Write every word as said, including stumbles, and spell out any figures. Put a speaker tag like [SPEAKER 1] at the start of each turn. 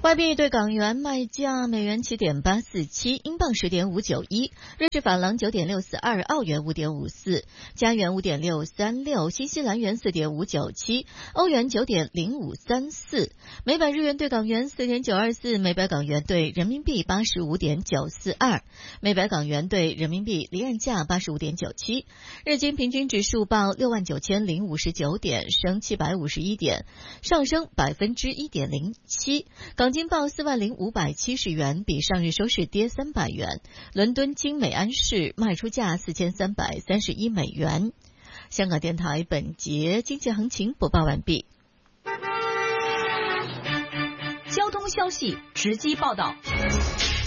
[SPEAKER 1] 外币对港元卖价：美元七点八四七，英镑十点五九一，瑞士法郎九点六四二，澳元五点五四，加元五点六三六，新西兰元四点五九七，欧元九点零五三四，每百日元对港元四点九二四，每百港元对人民币八十五点九四二，每百港元对人民币离岸价八十五点九七。日经平均指数报六万九千零五十九点，升七百五十一点，上升百分之一点零七。港金报四万零五百七十元，比上日收市跌三百元。伦敦金美安士卖出价四千三百三十一美元。香港电台本节经济行情播报完毕。
[SPEAKER 2] 交通消息直击报道。